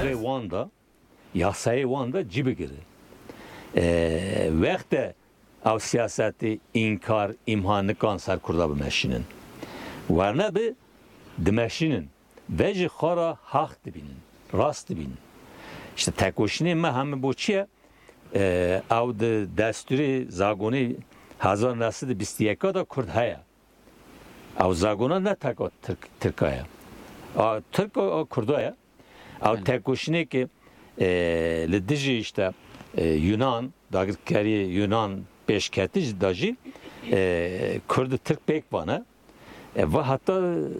hukukê wan da yasayê wan da cî bigire. Wexte ew siyasetê înkar îmha nikan ser Kurda bimeşînin. Werne bi dimeşînin ve jî xwe haq dibînin, rast dibînin. İşte tekoşinê me heme bo çi ye? Ew di destûrê zagonê 1921 da Kurd heye. Ew zagona ne teka Tirka ye. Tirka Kurda ye. Ew tekoşinekê li dijî işte Yunan, dagirkeriyê Yunan pêşketî da jî Kurd Tirk pêk vane. Ve hatta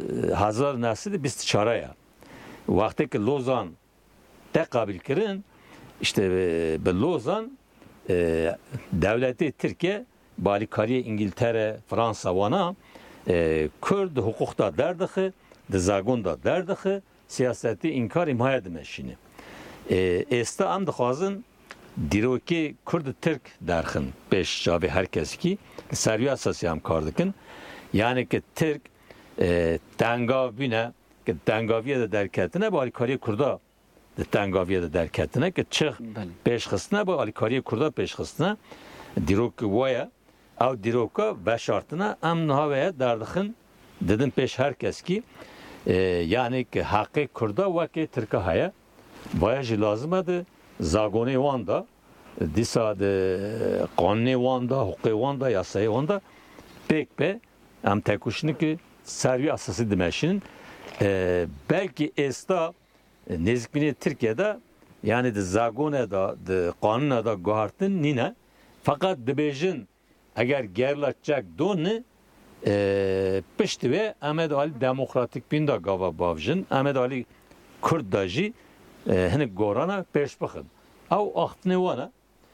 1924 ye. Wextê ki Lozan te qabil kirin, işte bi Lozan devletê Tirkiye balîkariyê İngiltere, Fransa wana Kurd hukuk da derdixe, di zagon da derdixe, siyasetî inkar îmhaya dimeşîne. Êsta em dixwazin dîrokê Kurd Tirk derxin pêş çavê herkesekî serviya esasî em kar dikin. Yani ki Tirk tengav bîne, ki tengaviye de derketine balîkariyê Kurda di tengaviye de derketine ki çix pêşxistine bu alîkariyê Kurda pêşxistine dîrok waya ew dîroka veşartine em niha veye derdixin didin pêş herkeskî yani ki heqê Kurda wekê Tirka heye vaya jî lazim e di zagonê wan da dîsa di qanunê wan da hukukê wan da yasayê wan da pêk pê em tekoşinikî servî esasî dimeşînin belkî êsta nêzîkbînê Tirkiye'de yani di zagonê da di qanûna da guhartin nîne fakat dibêjin eger gerla çek donê piştî wê em ê alî demokratîk bîn da gava bavjin em ê alî Kurd da jî hinek gorana pêş bixin ew axtinê wan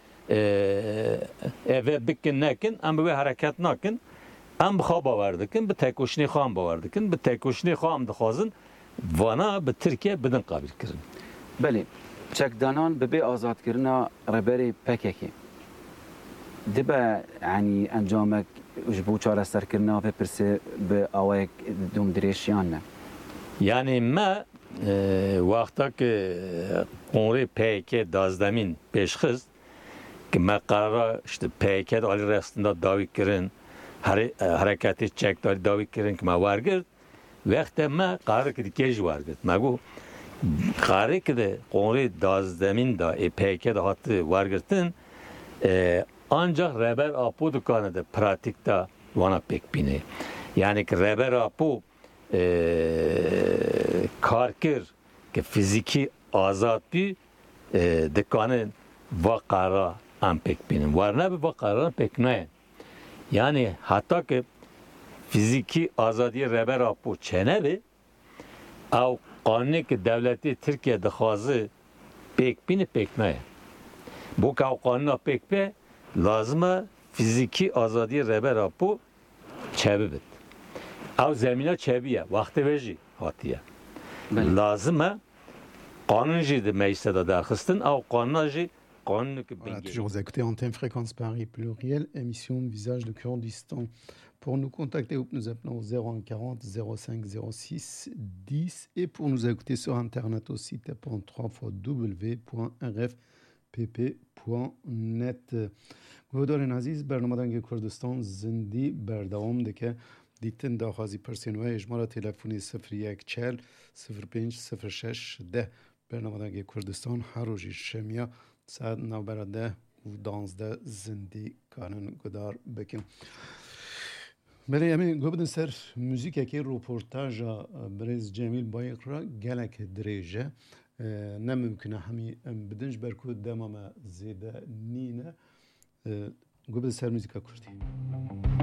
e vê bikin nekin em bi wê hereket nakin em bi xwe bawer dikin bi tekoşinê xwe em bawer dikin bi tekoşinê xwe em dixwazin vana bi Tirkiye bidin qabil kirin. Belê çekdanan bi bê azadkirina reberê PKK dibe yanî encamek ji bo çareserkirina vê pirsê bi awayek dûmdirêşiyan ne? Yani me wexta ki qonrê PKK dazdemîn pêşxist ki me qarara işte PKK de alî restinda dawî kirin hareketê çekdarî dawî kirin ki me wergirt wexte me qarareke dikê jî wergirt. Me got qarareke de qonrê dazdemîn da PKK da hatı wergirtin ancak reber apo dikane de pratik da wana pêk bîne. Yani ki reber apo karkir ki fiziki azad bî dikane va qara em pêk bînin. Werne bi va qararan pêk naye. Yani hatta ki fiziki azadiye reber apo çene be ew qanûnê ki devletê Tirkiye dixwaze pêk bîne pêk naye. Bu ka qanûna pêk be lazım e fiziki azadiye reber apo çebi bit. Ew zemîna çebî ye wextê wê jî hatiye. Lazım e qanûn jî di meclise da derxistin ew qanûna jî Voilà, toujours vous écoutez Antenne Fréquence Paris Pluriel, émission Visage de Kurdistan. Pour nous contacter, vous nous appelez au 01 40 05 06 10 et pour nous écouter sur Internet au site www.rfpp.net. گودارین عزیز برنامه دنگ کردستان زندی بردوام دکه دیتن داخوازی پرسین و اجمالا تلفونی 0140 05 06 10 برنامه دنگ کردستان هر روزی شمیا ساعت 9 برده و 12 زندی کانن گدار بکن. بله امی گفتن سر موزیک که روپورتاژ برز جمیل بایقرا گلک دریجه نممکنه همی بدنج برکود دمام زیده نینه گفتن سر موزیک کردی.